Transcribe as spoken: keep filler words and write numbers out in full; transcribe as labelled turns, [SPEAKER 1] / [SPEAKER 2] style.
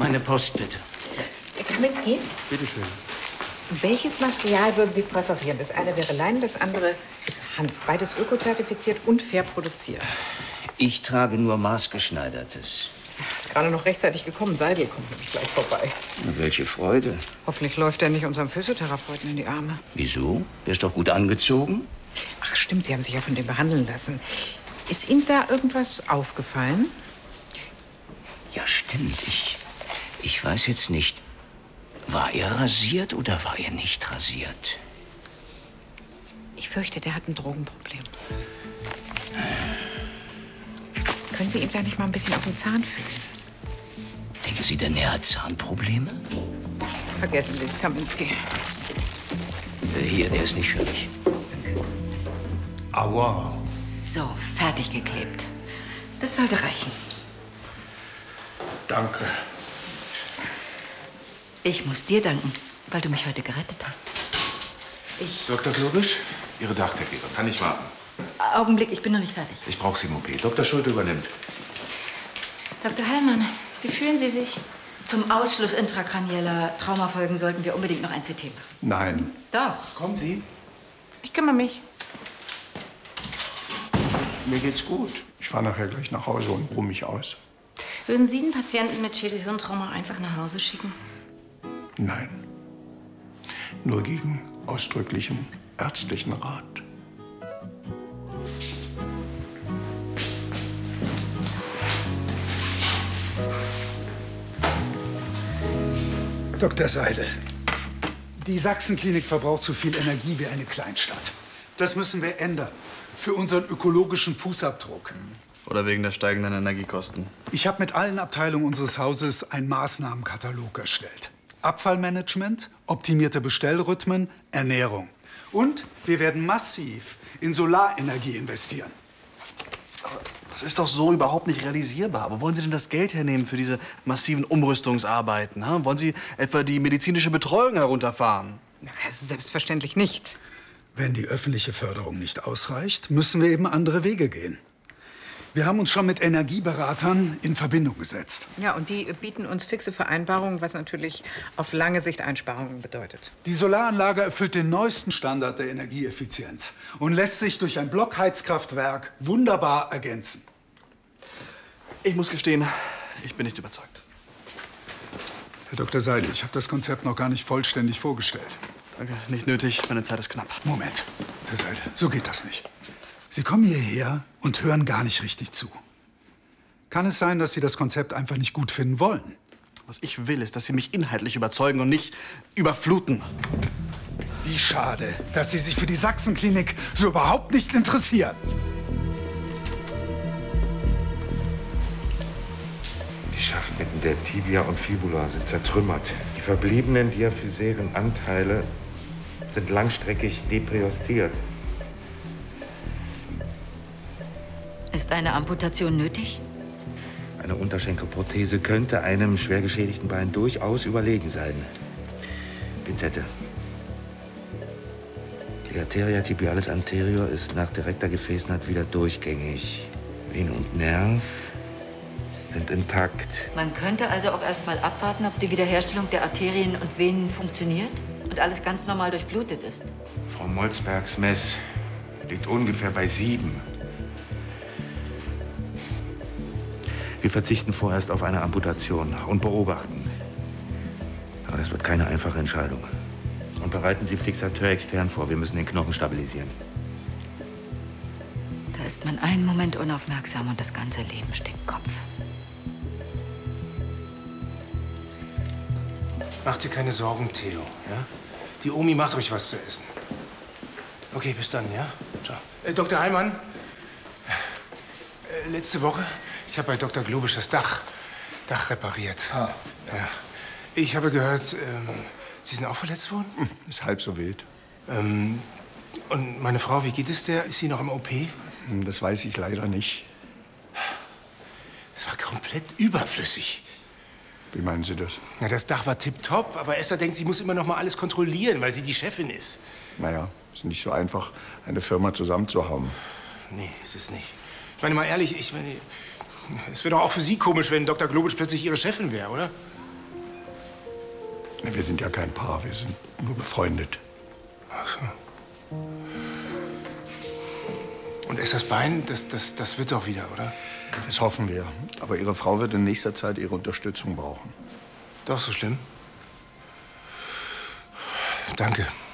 [SPEAKER 1] Meine Post, bitte.
[SPEAKER 2] Kaminski?
[SPEAKER 3] Bitte schön.
[SPEAKER 2] Welches Material würden Sie präferieren? Das eine wäre Leinen, das andere ist Hanf. Beides ökozertifiziert und fair produziert.
[SPEAKER 1] Ich trage nur maßgeschneidertes.
[SPEAKER 2] Ist gerade noch rechtzeitig gekommen. Seidel kommt nämlich gleich vorbei.
[SPEAKER 1] Na, welche Freude.
[SPEAKER 2] Hoffentlich läuft er nicht unserem Physiotherapeuten in die Arme.
[SPEAKER 1] Wieso? Der ist doch gut angezogen.
[SPEAKER 2] Ach stimmt, Sie haben sich ja von dem behandeln lassen. Ist Ihnen da irgendwas aufgefallen?
[SPEAKER 1] Ja, stimmt. Ich, ich weiß jetzt nicht. War er rasiert oder war er nicht rasiert?
[SPEAKER 2] Ich fürchte, der hat ein Drogenproblem. Können Sie ihm da nicht mal ein bisschen auf den Zahn fühlen?
[SPEAKER 1] Denken Sie denn, er hat Zahnprobleme?
[SPEAKER 2] Vergessen Sie es, Kaminski.
[SPEAKER 1] Äh, Hier, der ist nicht für mich.
[SPEAKER 3] Aua.
[SPEAKER 4] So, fertig geklebt. Das sollte reichen.
[SPEAKER 3] Danke.
[SPEAKER 4] Ich muss dir danken, weil du mich heute gerettet hast. Ich...
[SPEAKER 5] Doktor Globisch, Ihre Dachdeckierin. Kann ich warten?
[SPEAKER 4] Augenblick, ich bin noch nicht fertig.
[SPEAKER 5] Ich brauche Sie im O P. Doktor Schulte übernimmt.
[SPEAKER 4] Doktor Heilmann, wie fühlen Sie sich? Zum Ausschluss intrakranieller Traumafolgen sollten wir unbedingt noch ein C T machen.
[SPEAKER 3] Nein.
[SPEAKER 4] Doch.
[SPEAKER 5] Kommen Sie.
[SPEAKER 4] Ich kümmere mich.
[SPEAKER 3] Mir geht's gut. Ich fahre nachher gleich nach Hause und ruhe mich aus.
[SPEAKER 4] Würden Sie einen Patienten mit Schädel-Hirntrauma einfach nach Hause schicken?
[SPEAKER 3] Nein. Nur gegen ausdrücklichen ärztlichen Rat.
[SPEAKER 6] Doktor Seidel, die Sachsenklinik verbraucht so viel Energie wie eine Kleinstadt. Das müssen wir ändern. Für unseren ökologischen Fußabdruck.
[SPEAKER 7] Oder wegen der steigenden Energiekosten.
[SPEAKER 6] Ich habe mit allen Abteilungen unseres Hauses einen Maßnahmenkatalog erstellt. Abfallmanagement, optimierte Bestellrhythmen, Ernährung. Und wir werden massiv in Solarenergie investieren.
[SPEAKER 7] Das ist doch so überhaupt nicht realisierbar. Wo wollen Sie denn das Geld hernehmen für diese massiven Umrüstungsarbeiten? Ha? Wollen Sie etwa die medizinische Betreuung herunterfahren?
[SPEAKER 2] Na, das ist selbstverständlich nicht.
[SPEAKER 6] Wenn die öffentliche Förderung nicht ausreicht, müssen wir eben andere Wege gehen. Wir haben uns schon mit Energieberatern in Verbindung gesetzt.
[SPEAKER 2] Ja, und die bieten uns fixe Vereinbarungen, was natürlich auf lange Sicht Einsparungen bedeutet.
[SPEAKER 6] Die Solaranlage erfüllt den neuesten Standard der Energieeffizienz und lässt sich durch ein Blockheizkraftwerk wunderbar ergänzen.
[SPEAKER 7] Ich muss gestehen, ich bin nicht überzeugt.
[SPEAKER 6] Herr Doktor Seidel, ich habe das Konzept noch gar nicht vollständig vorgestellt.
[SPEAKER 7] Danke, nicht nötig. Meine Zeit ist knapp.
[SPEAKER 6] Moment, Herr Seidel, so geht das nicht. Sie kommen hierher und hören gar nicht richtig zu. Kann es sein, dass Sie das Konzept einfach nicht gut finden wollen?
[SPEAKER 7] Was ich will, ist, dass Sie mich inhaltlich überzeugen und nicht überfluten.
[SPEAKER 6] Wie schade, dass Sie sich für die Sachsenklinik so überhaupt nicht interessieren.
[SPEAKER 5] Die Schaftketten der Tibia und Fibula sind zertrümmert. Die verbliebenen diaphysären Anteile sind langstreckig depriostiert.
[SPEAKER 4] Ist eine Amputation nötig?
[SPEAKER 5] Eine Unterschenkelprothese könnte einem schwer geschädigten Bein durchaus überlegen sein. Pinzette. Die Arteria tibialis anterior ist nach direkter Gefäßnaht wieder durchgängig. Vene und Nerv sind intakt.
[SPEAKER 4] Man könnte also auch erst mal abwarten, ob die Wiederherstellung der Arterien und Venen funktioniert und alles ganz normal durchblutet ist.
[SPEAKER 5] Frau Molzbergs Mess liegt ungefähr bei sieben. Wir verzichten vorerst auf eine Amputation und beobachten. Aber das wird keine einfache Entscheidung. Und bereiten Sie Fixateur extern vor. Wir müssen den Knochen stabilisieren.
[SPEAKER 4] Da ist man einen Moment unaufmerksam und das ganze Leben steckt Kopf.
[SPEAKER 8] Mach dir keine Sorgen, Theo, ja? Die Omi macht euch was zu essen. Okay, bis dann, ja? Ciao. Äh, Doktor Heilmann, äh, letzte Woche, ich habe bei Doktor Globisch das Dach, Dach repariert.
[SPEAKER 3] Ah.
[SPEAKER 8] Ja. Ich habe gehört, ähm, Sie sind auch verletzt worden?
[SPEAKER 3] Hm, ist halb so wild.
[SPEAKER 8] Ähm, und meine Frau, wie geht es der? Ist sie noch im O P?
[SPEAKER 3] Hm, das weiß ich leider nicht.
[SPEAKER 8] Es war komplett überflüssig.
[SPEAKER 3] Wie meinen Sie das?
[SPEAKER 8] Na, das Dach war tipptopp, aber Esther denkt, sie muss immer noch mal alles kontrollieren, weil sie die Chefin ist.
[SPEAKER 3] Naja, ist nicht so einfach, eine Firma zusammenzuhauen.
[SPEAKER 8] Nee, ist es nicht. Ich meine mal ehrlich, ich meine, es wäre doch auch für Sie komisch, wenn Doktor Globisch plötzlich Ihre Chefin wäre, oder?
[SPEAKER 3] Wir sind ja kein Paar, wir sind nur befreundet.
[SPEAKER 8] Ach so. Und ist das Bein, das, das, das wird doch wieder, oder?
[SPEAKER 3] Das hoffen wir. Aber Ihre Frau wird in nächster Zeit Ihre Unterstützung brauchen.
[SPEAKER 8] Doch so schlimm? Danke.